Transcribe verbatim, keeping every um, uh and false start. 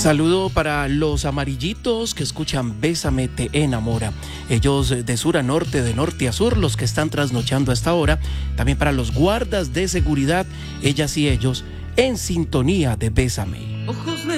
Saludo para los amarillitos que escuchan Bésame te enamora. Ellos de sur a norte, de norte a sur, los que están trasnochando a esta hora. También para los guardas de seguridad, ellas y ellos en sintonía de Bésame.